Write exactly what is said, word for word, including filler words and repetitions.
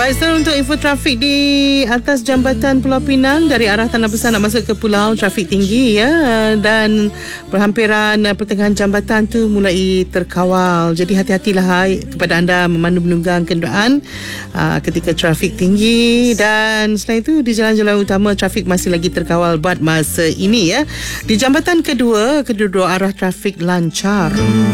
Baik, sekarang untuk info trafik di atas jambatan Pulau Pinang dari arah Tanah Besar nak masuk ke pulau, trafik tinggi ya, dan perhampiran pertengahan jambatan tu mulai terkawal. Jadi hati-hatilah hai, kepada anda memandu menunggang kenderaan aa, ketika trafik tinggi. Dan selain itu di jalan-jalan utama trafik masih lagi terkawal buat masa ini ya. Di jambatan kedua, kedua-dua arah trafik lancar.